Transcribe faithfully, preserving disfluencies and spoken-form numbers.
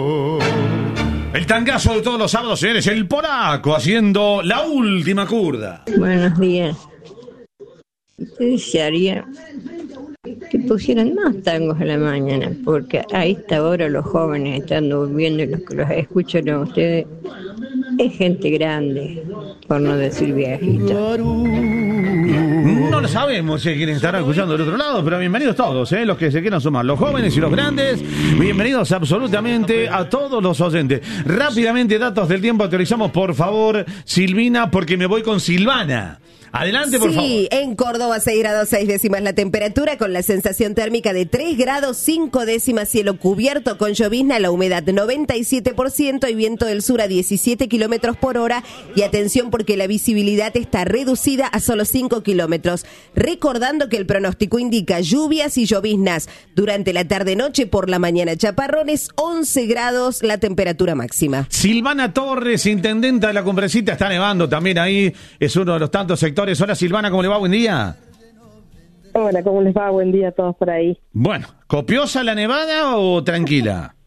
El tangazo de todos los sábados, señores, el polaco haciendo la última curda. Buenos días. Yo desearía que pusieran más tangos a la mañana, porque a esta hora los jóvenes están durmiendo y los que los escuchan a ustedes es gente grande, por no decir viejita. No lo sabemos si quieren estar escuchando del otro lado, pero bienvenidos todos, ¿eh? Los que se quieran sumar, los jóvenes y los grandes, bienvenidos absolutamente a todos los oyentes. Rápidamente, datos del tiempo, actualizamos, por favor, Silvina, porque me voy con Silvana. Adelante, por sí, favor. Sí, en Córdoba seis grados seis décimas la temperatura, con la sensación térmica de tres grados cinco décimas, cielo cubierto con llovizna, la humedad noventa y siete por ciento y viento del sur a diecisiete kilómetros por hora. Y atención porque la visibilidad está reducida a solo cinco kilómetros. Recordando que el pronóstico indica lluvias y lloviznas durante la tarde-noche, por la mañana chaparrones, once grados la temperatura máxima. Silvana Torres, intendenta de la Cumbrecita, está nevando también ahí, es uno de los tantos sectores. Hola Silvana, ¿cómo le va? Buen día. Hola, ¿cómo les va? Buen día a todos por ahí. Bueno, ¿copiosa la nevada o tranquila?